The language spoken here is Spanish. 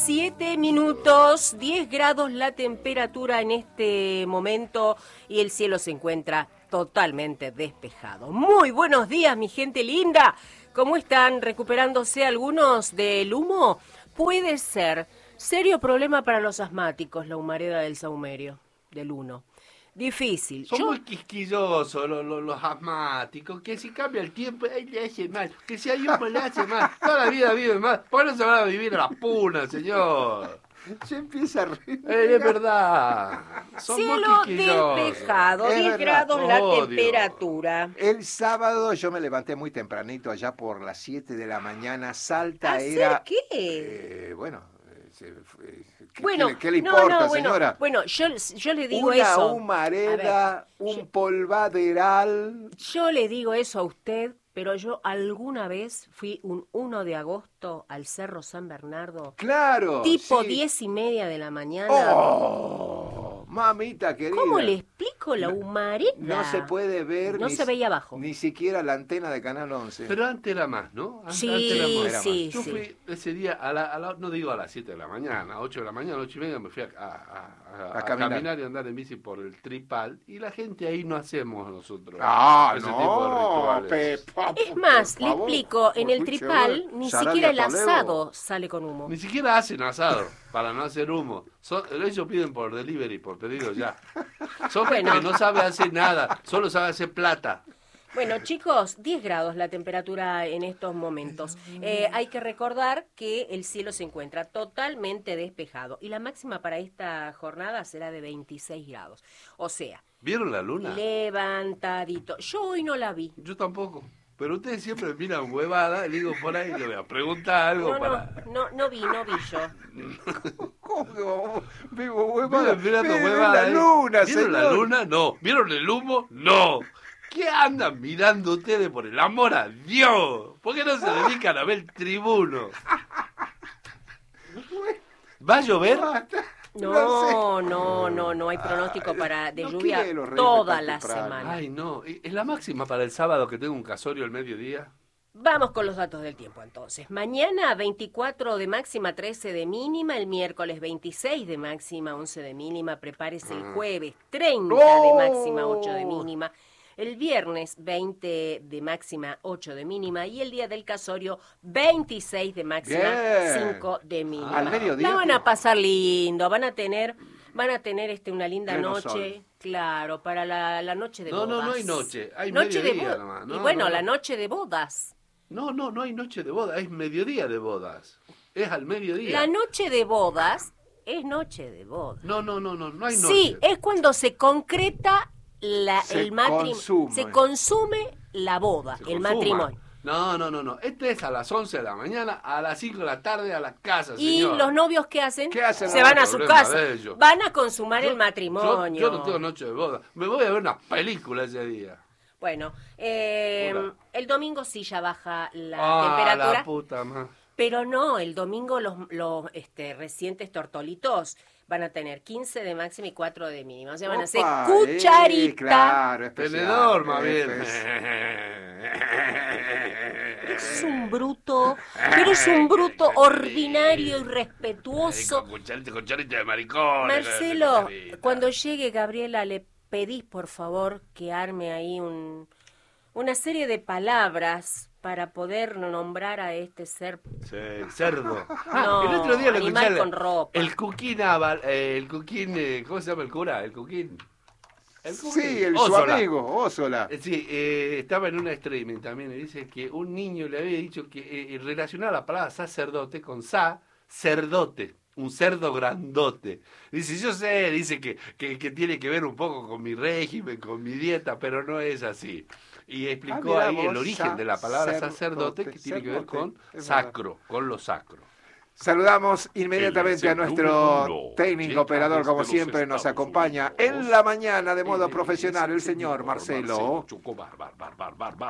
7 minutos, 10 grados la temperatura en este momento y el cielo se encuentra totalmente despejado. Muy buenos días, mi gente linda. ¿Cómo están? ¿Recuperándose algunos del humo? Puede ser serio problema para los asmáticos, la humareda del saumerio, del 1. Difícil. Son muy quisquillosos los asmáticos, que si cambia el tiempo, le hace mal, que si hay humo le hace mal, toda la vida vive mal, ¿por qué no se van a vivir a las punas, señor? Se empieza a reír. Es verdad. Son Cielo muy quisquillosos. despejado, Es 10 verdad. grados la Odio. temperatura. El sábado yo me levanté muy tempranito, allá por las 7 de la mañana. Salta ¿Hacer era... qué? Bueno, ¿qué le importa, bueno, señora? Bueno, yo le digo Una eso. A humareda, ver, un polvaderal. yo le digo eso a usted, pero yo alguna vez fui un 1 de agosto al Cerro San Bernardo, Claro. tipo sí. 10:30 de la mañana. ¡Oh! Mamita querida. ¿Cómo le explico la humareda? No se puede ver. No se veía abajo. Ni siquiera la antena de Canal 11. Pero antes era más, ¿no? Antes Sí, era más. sí, Yo sí. fui ese día, no digo a las 7 de la mañana, a 8 de la mañana, 8:30, me fui a caminar y andar en bici por el Tripal, y la gente ahí no hacemos nosotros ese tipo de rituales. Es más, por le favor. explico, en el Escuche, Tripal ni Sarabia siquiera el Toledo. asado sale con humo. Ni siquiera hacen asado para no hacer humo. Ellos piden por delivery, por pedido ya. Son gente Bueno. que no sabe hacer nada, solo sabe hacer plata. Bueno, chicos, 10 grados la temperatura en estos momentos. Hay que recordar que el cielo se encuentra totalmente despejado y la máxima para esta jornada será de 26 grados. O sea, ¿Vieron la luna? levantadito. Yo hoy no la vi. Yo tampoco. Pero ustedes siempre me miran huevada, y digo por ahí, le voy a preguntar algo No vi yo. ¿Cómo? Vivo huevada. Mirando Miren huevada, la luna, ¿Vieron la señor. luna? No. ¿Vieron el humo? No. ¿Qué andan mirando ustedes por el amor a Dios? ¿Por qué no se dedican a ver el Tribuno? ¿Va a llover? No hay pronóstico de no lluvia quiere los reyes toda tan la temprano. semana. Ay, no. ¿Es la máxima para el sábado que tengo un casorio al mediodía? Vamos con los datos del tiempo entonces. Mañana 24 de máxima, 13 de mínima. El miércoles 26 de máxima, 11 de mínima. Prepárese el jueves 30 de máxima, 8 de mínima. El viernes 20 de máxima, 8 de mínima. Y el día del casorio 26 de máxima, Bien. 5 de mínima. Al mediodía. La van a pasar lindo, van a tener una linda Pleno noche. sol. Claro, para la noche de bodas. No hay noche. Hay Noche de mediodía bodas. nomás. Y bueno, No. la noche de bodas. No hay noche de boda. Es mediodía de bodas. Es al mediodía. La noche de bodas es noche de bodas. No hay noche. Sí, es cuando se concreta Se el matrimonio. consume. Se consume la boda, Se el consuma. matrimonio. No. Este es a las 11 de la mañana, a las 5 de la tarde a la casa, Y señor. los novios, ¿qué hacen? ¿Qué hacen? Se No, van a su problema casa. de ellos. Van a consumar el matrimonio. Yo no tengo noche de boda. Me voy a ver una película ese día. Bueno, Hola. el domingo sí ya baja la Ah, temperatura. la puta madre. Pero no, el domingo los recientes tortolitos van a tener 15 de máxima y 4 de mínima. O sea, van a ser Opa, cucharita. claro, especial, Tenedor, más bien. Es un bruto, pero es un bruto ordinario y respetuoso. Cucharita de maricón. Marcelo, cuando llegue Gabriela, le pedís por favor que arme ahí una serie de palabras para poder nombrar a este ser. Sí, cerdo. No, el otro día lo animal escuché. con ropa. El Cuquín, ¿cómo se llama el cura? El Cuquín. Sí, su Ósola. amigo, Ósola. Sí, estaba en una streaming también y dice que un niño le había dicho que relacionaba la palabra sacerdote con sacerdote, un cerdo grandote. Dice, yo sé, dice que tiene que ver un poco con mi régimen, con mi dieta, pero no es así. Y explicó mirá ahí el vos, origen de la palabra sacerdote, que tiene que ver con es sacro, con lo sacro. Saludamos inmediatamente a El nuestro número técnico llega operador, desde como los siempre nos Estados acompaña Unidos. en la mañana de modo El profesional, el señor señor Marcelo. Chocó, bar.